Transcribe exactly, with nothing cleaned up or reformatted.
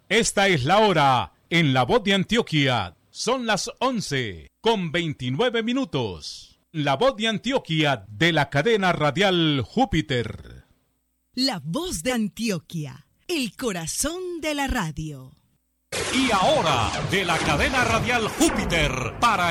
Esta es la hora en La Voz de Antioquia. Son las once con veintinueve minutos. La Voz de Antioquia de la cadena radial Júpiter. La Voz de Antioquia, el corazón de la radio. Y ahora, de la cadena radial Júpiter, para